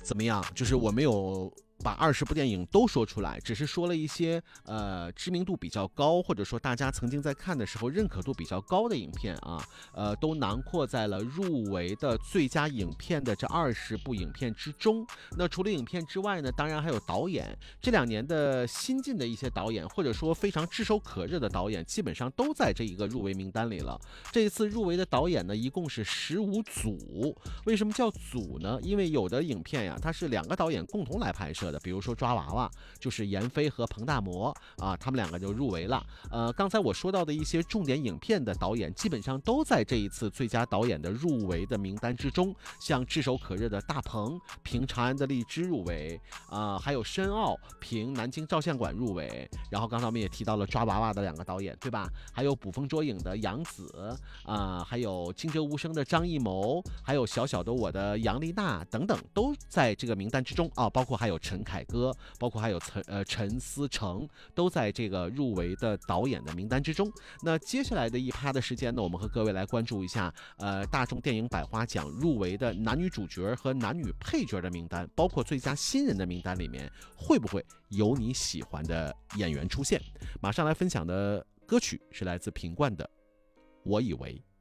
怎么样？就是我没有把20部电影都说出来，只是说了一些知名度比较高，或者说大家曾经在看的时候认可度比较高的影片啊，都囊括在了入围的最佳影片的这20部影片之中。那除了影片之外呢，当然还有导演。这2年的新进的一些导演，或者说非常炙手可热的导演，基本上都在这一个入围名单里了。这一次入围的导演呢，一共是15组。为什么叫组呢？因为有的影片呀，它是2个导演共同来拍摄的，比如说抓娃娃，就是闫飞和彭大魔啊，他们2个就入围了。刚才我说到的一些重点影片的导演，基本上都在这一次最佳导演的入围的名单之中，像炙手可热的大鹏凭《长安的荔枝》入围还有申奥凭《南京照相馆》入围。然后刚才我们也提到了抓娃娃的2个导演，对吧？还有捕风捉影的杨紫还有惊蛰无声的张艺谋，还有小小的我的杨丽娜等等，都在这个名单之中啊。包括还有陈凯歌，包括还有陈思诚，都在这个入围的导演的名单之中。那接下来的一趴的时间呢，我们和各位来关注一下大众电影百花奖入围的男女主角和男女配角的名单，包括最佳新人的名单里面会不会有你喜欢的演员出现。马上来分享的歌曲是来自品冠的《我以为》。